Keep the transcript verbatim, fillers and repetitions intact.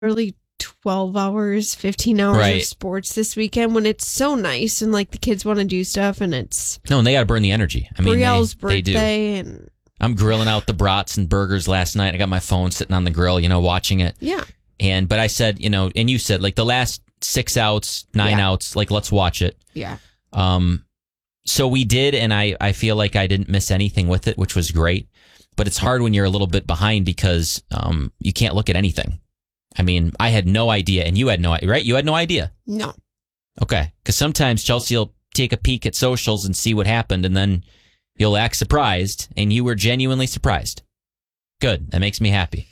Early twelve hours, fifteen hours Right. of sports this weekend when it's so nice and like the kids want to do stuff and it's No, and they got to burn the energy. I mean, Brielle's they, they do. birthday and I'm grilling out the brats and burgers last night. I got my phone sitting on the grill, you know, watching it. yeah. And but I said, you know, and you said like the last six outs, nine Yeah. outs, like let's watch it. Yeah. Um, so we did, and I I feel like I didn't miss anything with it, which was great. But it's hard when you're a little bit behind because um you can't look at anything. I mean, I had no idea, and you had no idea, right? You had no idea. No. Okay, because sometimes Chelsea will take a peek at socials and see what happened, and then you'll act surprised, and you were genuinely surprised. Good, that makes me happy.